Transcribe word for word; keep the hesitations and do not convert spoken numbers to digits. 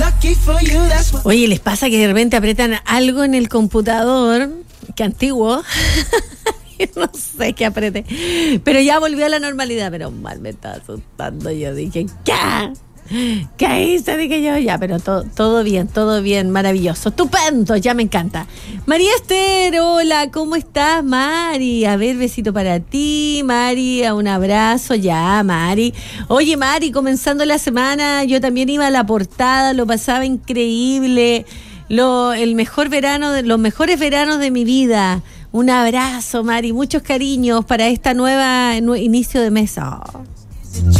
Oye, ¿les pasa que de repente apretan algo en el computador? Que antiguo. No sé qué apreté. Pero ya volvió a la normalidad. Pero mal me estaba asustando. Yo dije, ¿qué? ¿Qué hice? Dije yo, ya, pero todo, todo bien, todo bien, maravilloso, estupendo, ya me encanta. María Esther, hola, ¿cómo estás, Mari? A ver, besito para ti, Mari, un abrazo, ya, Mari. Oye, Mari, comenzando la semana, yo también iba a la portada, lo pasaba increíble, lo, el mejor verano, de, los mejores veranos de mi vida. Un abrazo, Mari, muchos cariños para esta nueva, nue- inicio de mes. Oh.